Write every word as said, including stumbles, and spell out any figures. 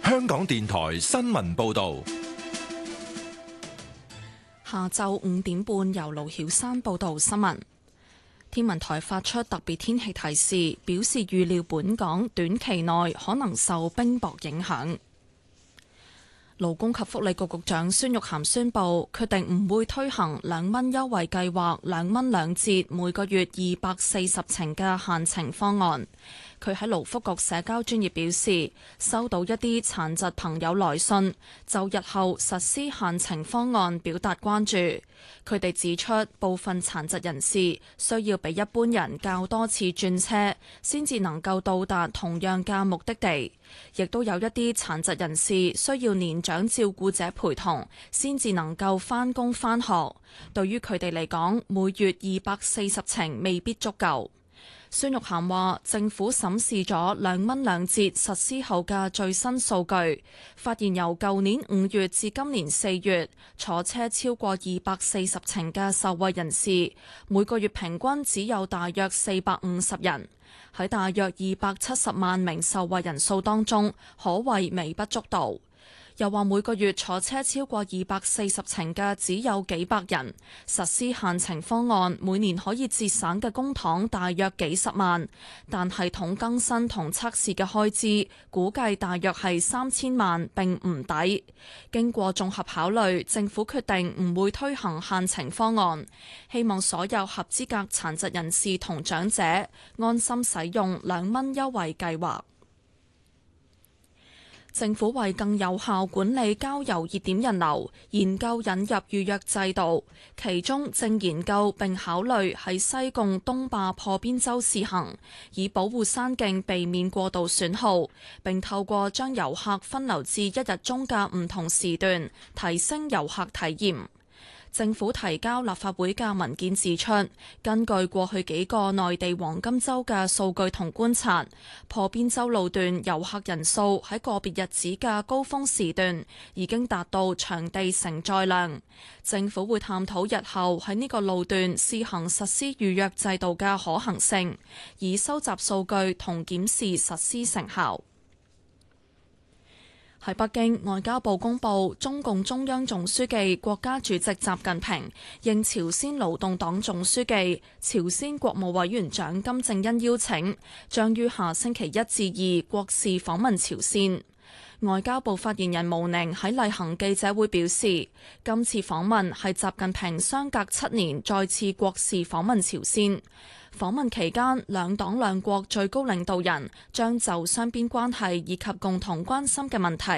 香港電台新聞報道。 下晝五點半，由盧曉珊報道新聞。天文台發出特別天氣提示，表示預料本港短期內可能受冰雹影響。勞工及福利局局長孫玉菡宣布，決定唔會推行兩蚊優惠計劃兩蚊兩折每個月二百四十程嘅限程方案。佢喺勞福局社交專頁表示，收到一啲殘疾朋友來信，就日後實施限程方案表達關注。佢哋指出，部分殘疾人士需要比一般人較多次轉車，先至能夠到達同樣嘅目的地。亦都有一啲殘疾人士需要年長照顧者陪同，先至能夠返工返學。對於佢哋嚟講，每月二百四十程未必足夠。孫玉菡話：政府審視咗兩蚊兩折實施後嘅最新數據，發現由舊年五月至今年四月坐車超過二百四十程嘅受惠人士，每個月平均只有大約四百五十人。喺大約二百七十萬名受惠人數當中，可謂微不足道。又話每個月坐車超過二百四十程嘅只有幾百人，實施限程方案每年可以節省嘅公帑大約幾十萬，但系統更新同測試嘅開支估計大約係三千萬，並唔抵。經過綜合考慮，政府決定唔會推行限程方案，希望所有合資格殘疾人士同長者安心使用兩蚊優惠計劃。政府為更有效管理郊遊熱點人流，研究引入預約制度，其中正研究並考慮喺西貢東壩破邊洲試行，以保護山徑避免過度損耗，並透過將遊客分流至一日中嘅唔同時段，提升遊客體驗。政府提交立法會嘅文件指出，根據過去幾個內地黃金週嘅數據同觀察，破邊洲路段遊客人數喺個別日子嘅高峰時段已經達到場地承載量。政府會探討日後喺呢個路段試行實施預約制度嘅可行性，以收集數據同檢視實施成效。喺北京，外交部公布，中共中央總書記、國家主席習近平應朝鮮勞動黨總書記、朝鮮國務委員長金正恩邀請，將於下星期一至二國事訪問朝鮮。外交部發言人毛寧喺例行記者會表示，今次訪問係習近平相隔七年再次國事訪問朝鮮。訪問期間，兩黨兩國最高領導人將就雙邊關係以及共同關心嘅問題